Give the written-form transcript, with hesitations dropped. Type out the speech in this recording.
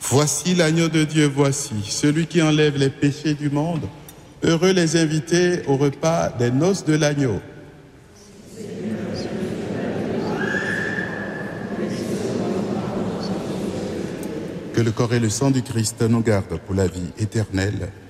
Voici l'agneau de Dieu, voici celui qui enlève les péchés du monde. Heureux les invités au repas des noces de l'agneau. Que le corps et le sang du Christ nous gardent pour la vie éternelle.